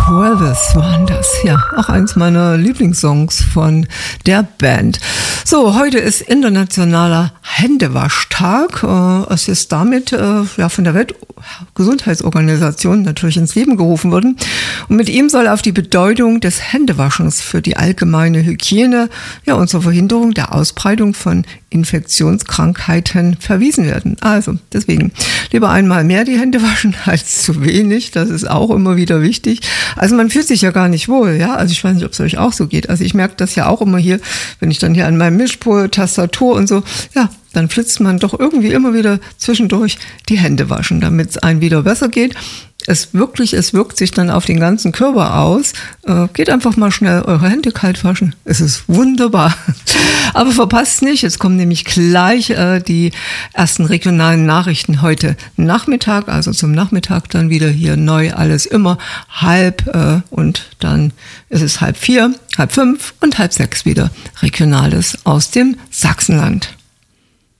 Brothers waren das. Ja, auch eins meiner Lieblingssongs von der Band. So, heute ist internationaler Händewaschtag. Es ist damit von der Weltgesundheitsorganisation natürlich ins Leben gerufen worden. Und mit ihm soll auf die Bedeutung des Händewaschens für die allgemeine Hygiene und zur Verhinderung der Ausbreitung von Infektionskrankheiten verwiesen werden. Also deswegen lieber einmal mehr die Hände waschen als zu wenig. Das ist auch immer wieder wichtig. Also man fühlt sich ja gar nicht wohl, ja. Also ich weiß nicht, ob es euch auch so geht. Also ich merke das ja auch immer hier, wenn ich dann hier an meinem Mischpult, Tastatur und so, dann flitzt man doch irgendwie immer wieder zwischendurch die Hände waschen, damit es einem wieder besser geht. Es wirkt sich dann auf den ganzen Körper aus. Geht einfach mal schnell eure Hände kalt waschen. Es ist wunderbar. Aber verpasst nicht, jetzt kommen nämlich gleich die ersten regionalen Nachrichten heute Nachmittag, also zum Nachmittag dann wieder hier neu, alles immer und dann ist es 3:30, 4:30 und 5:30 wieder Regionales aus dem Sachsenland.